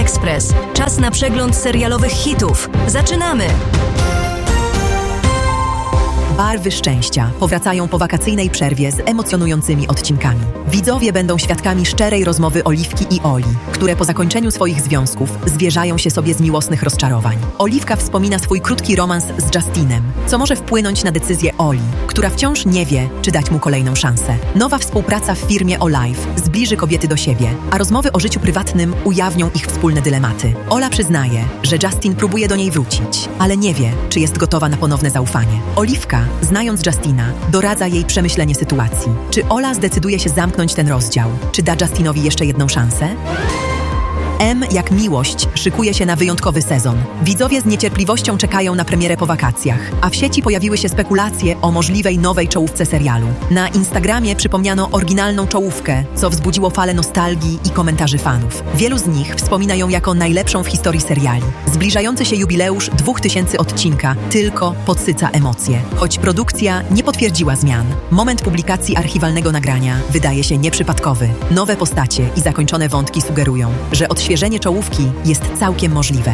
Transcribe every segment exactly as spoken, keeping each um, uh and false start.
Express. Czas na przegląd serialowych hitów. Zaczynamy! Barwy szczęścia powracają po wakacyjnej przerwie z emocjonującymi odcinkami. Widzowie będą świadkami szczerej rozmowy Oliwki i Oli, które po zakończeniu swoich związków zwierzają się sobie z miłosnych rozczarowań. Oliwka wspomina swój krótki romans z Justinem, co może wpłynąć na decyzję Oli, która wciąż nie wie, czy dać mu kolejną szansę. Nowa współpraca w firmie Olive zbliży kobiety do siebie, a rozmowy o życiu prywatnym ujawnią ich wspólne dylematy. Ola przyznaje, że Justin próbuje do niej wrócić, ale nie wie, czy jest gotowa na ponowne zaufanie. Oliwka, znając Justina, doradza jej przemyślenie sytuacji. Czy Ola zdecyduje się zamknąć ten rozdział? Czy da Justinowi jeszcze jedną szansę? M jak miłość szykuje się na wyjątkowy sezon. Widzowie z niecierpliwością czekają na premierę po wakacjach, a w sieci pojawiły się spekulacje o możliwej nowej czołówce serialu. Na Instagramie przypomniano oryginalną czołówkę, co wzbudziło falę nostalgii i komentarzy fanów. Wielu z nich wspomina ją jako najlepszą w historii seriali. Zbliżający się jubileusz dwóch tysięcy odcinka tylko podsyca emocje. Choć produkcja nie potwierdziła zmian, moment publikacji archiwalnego nagrania wydaje się nieprzypadkowy. Nowe postacie i zakończone wątki sugerują, że od Odświeżenie czołówki jest całkiem możliwe.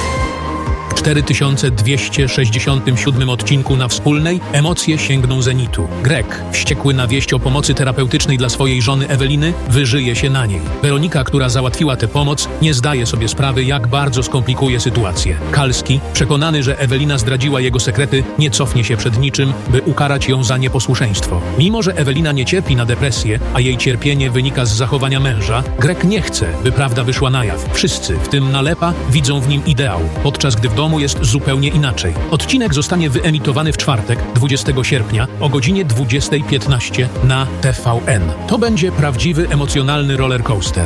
W cztery tysiące dwieście sześćdziesiątym siódmym odcinku na Wspólnej emocje sięgną zenitu. Greg, wściekły na wieść o pomocy terapeutycznej dla swojej żony Eweliny, wyżyje się na niej. Weronika, która załatwiła tę pomoc, nie zdaje sobie sprawy, jak bardzo skomplikuje sytuację. Kalski, przekonany, że Ewelina zdradziła jego sekrety, nie cofnie się przed niczym, by ukarać ją za nieposłuszeństwo. Mimo że Ewelina nie cierpi na depresję, a jej cierpienie wynika z zachowania męża, Greg nie chce, by prawda wyszła na jaw. Wszyscy, w tym Nalepa, widzą w nim ideał, podczas gdy w domu jest zupełnie inaczej. Odcinek zostanie wyemitowany w czwartek, dwudziestego sierpnia o godzinie dwudziesta piętnaście na T V N. To będzie prawdziwy emocjonalny rollercoaster.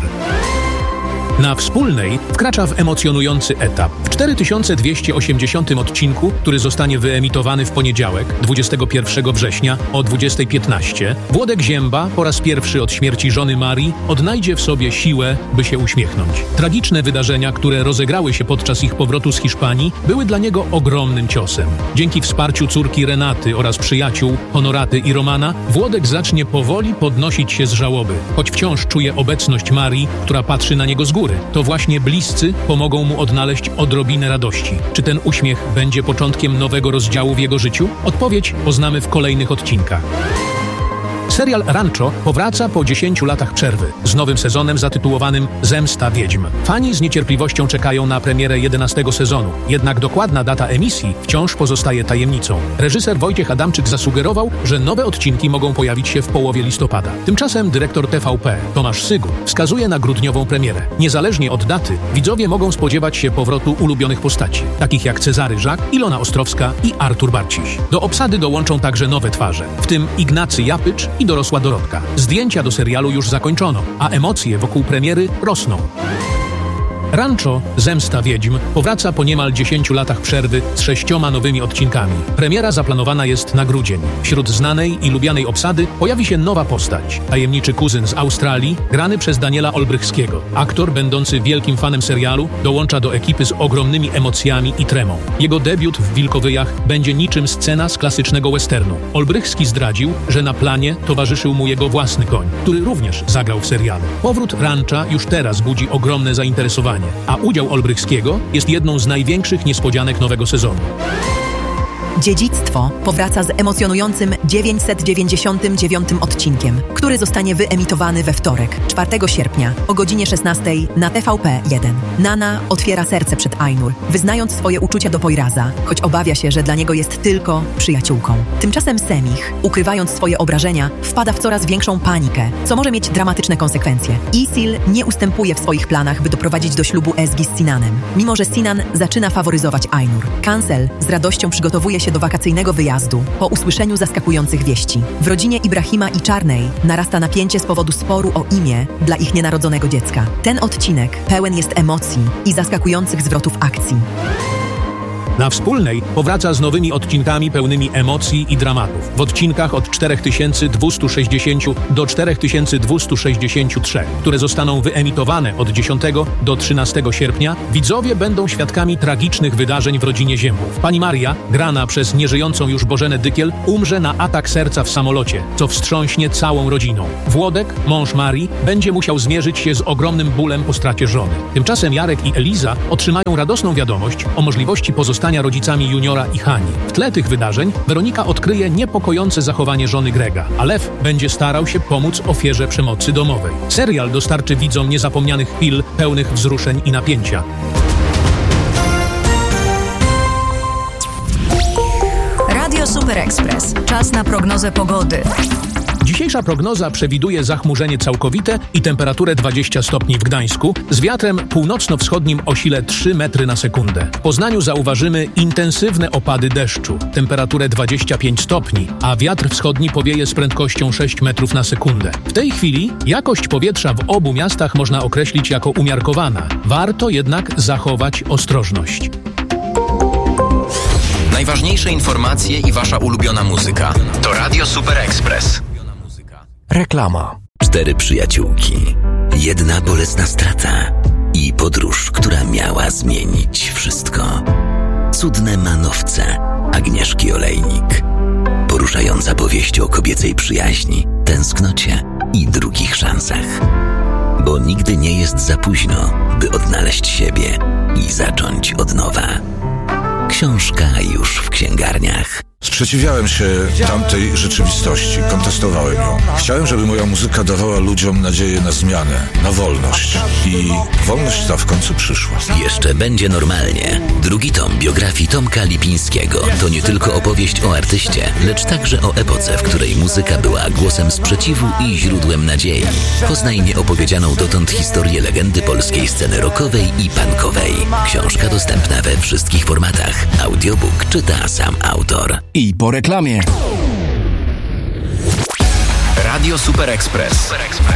Na Wspólnej wkracza w emocjonujący etap. W cztery tysiące dwieście osiemdziesiątym odcinku, który zostanie wyemitowany w poniedziałek, dwudziestego pierwszego września o dwudziesta piętnaście, Włodek Zięba po raz pierwszy od śmierci żony Marii odnajdzie w sobie siłę, by się uśmiechnąć. Tragiczne wydarzenia, które rozegrały się podczas ich powrotu z Hiszpanii, były dla niego ogromnym ciosem. Dzięki wsparciu córki Renaty oraz przyjaciół Honoraty i Romana, Włodek zacznie powoli podnosić się z żałoby, choć wciąż czuje obecność Marii, która patrzy na niego z góry. To właśnie bliscy pomogą mu odnaleźć odrobinę radości. Czy ten uśmiech będzie początkiem nowego rozdziału w jego życiu? Odpowiedź poznamy w kolejnych odcinkach. Serial Rancho powraca po dziesięciu latach przerwy z nowym sezonem zatytułowanym Zemsta Wiedźm. Fani z niecierpliwością czekają na premierę jedenastego sezonu, jednak dokładna data emisji wciąż pozostaje tajemnicą. Reżyser Wojciech Adamczyk zasugerował, że nowe odcinki mogą pojawić się w połowie listopada. Tymczasem dyrektor T V P Tomasz Sygur wskazuje na grudniową premierę. Niezależnie od daty, widzowie mogą spodziewać się powrotu ulubionych postaci, takich jak Cezary Żak, Ilona Ostrowska i Artur Barciś. Do obsady dołączą także nowe twarze, w tym Ignacy Japycz i dorosła Dorotka. Zdjęcia do serialu już zakończono, a emocje wokół premiery rosną. Rancho Zemsta Wiedźm powraca po niemal dziesięciu latach przerwy z sześcioma nowymi odcinkami. Premiera zaplanowana jest na grudzień. Wśród znanej i lubianej obsady pojawi się nowa postać. Tajemniczy kuzyn z Australii, grany przez Daniela Olbrychskiego. Aktor, będący wielkim fanem serialu, dołącza do ekipy z ogromnymi emocjami i tremą. Jego debiut w Wilkowyjach będzie niczym scena z klasycznego westernu. Olbrychski zdradził, że na planie towarzyszył mu jego własny koń, który również zagrał w serialu. Powrót Rancha już teraz budzi ogromne zainteresowanie, a udział Olbrychskiego jest jedną z największych niespodzianek nowego sezonu. Dziedzictwo powraca z emocjonującym dziewięćset dziewięćdziesiątym dziewiątym odcinkiem, który zostanie wyemitowany we wtorek, czwartego sierpnia o godzinie szesnastej na T V P jeden. Nana otwiera serce przed Ainur, wyznając swoje uczucia do Poiraza, choć obawia się, że dla niego jest tylko przyjaciółką. Tymczasem Semich, ukrywając swoje obrażenia, wpada w coraz większą panikę, co może mieć dramatyczne konsekwencje. Isil nie ustępuje w swoich planach, by doprowadzić do ślubu Ezgi z Sinanem, mimo że Sinan zaczyna faworyzować Ainur. Kancel z radością przygotowuje się do wakacyjnego wyjazdu po usłyszeniu zaskakujących wieści. W rodzinie Ibrahima i Czarnej narasta napięcie z powodu sporu o imię dla ich nienarodzonego dziecka. Ten odcinek pełen jest emocji i zaskakujących zwrotów akcji. Na Wspólnej powraca z nowymi odcinkami pełnymi emocji i dramatów. W odcinkach od cztery tysiące dwieście sześćdziesiąt do cztery tysiące dwieście sześćdziesiąt trzy, które zostaną wyemitowane od dziesiątego do trzynastego sierpnia, widzowie będą świadkami tragicznych wydarzeń w rodzinie Ziębów. Pani Maria, grana przez nieżyjącą już Bożenę Dykiel, umrze na atak serca w samolocie, co wstrząśnie całą rodziną. Włodek, mąż Marii, będzie musiał zmierzyć się z ogromnym bólem po stracie żony. Tymczasem Jarek i Eliza otrzymają radosną wiadomość o możliwości pozostania rodzicami Juniora i Hani. W tle tych wydarzeń Weronika odkryje niepokojące zachowanie żony Grega, a Lew będzie starał się pomóc ofierze przemocy domowej. Serial dostarczy widzom niezapomnianych chwil pełnych wzruszeń i napięcia. Radio Super Express. Czas na prognozę pogody. Dzisiejsza prognoza przewiduje zachmurzenie całkowite i temperaturę dwadzieścia stopni w Gdańsku z wiatrem północno-wschodnim o sile trzy metry na sekundę. W Poznaniu zauważymy intensywne opady deszczu, temperaturę dwadzieścia pięć stopni, a wiatr wschodni powieje z prędkością sześć metrów na sekundę. W tej chwili jakość powietrza w obu miastach można określić jako umiarkowana. Warto jednak zachować ostrożność. Najważniejsze informacje i wasza ulubiona muzyka to Radio Super Express. Reklama. Cztery przyjaciółki, jedna bolesna strata i podróż, która miała zmienić wszystko. Cudne manowce Agnieszki Olejnik. Poruszająca powieść o kobiecej przyjaźni, tęsknocie i drugich szansach. Bo nigdy nie jest za późno, by odnaleźć siebie i zacząć od nowa. Książka już w księgarniach. Sprzeciwiałem się tamtej rzeczywistości, kontestowałem ją. Chciałem, żeby moja muzyka dawała ludziom nadzieję na zmianę, na wolność. I wolność ta w końcu przyszła. Jeszcze będzie normalnie. Drugi tom biografii Tomka Lipińskiego to nie tylko opowieść o artyście, lecz także o epoce, w której muzyka była głosem sprzeciwu i źródłem nadziei. Poznaj nieopowiedzianą dotąd historię legendy polskiej sceny rockowej i punkowej. Książka dostępna we wszystkich formatach. Audiobook czyta sam autor. I po reklamie. Radio Super Express.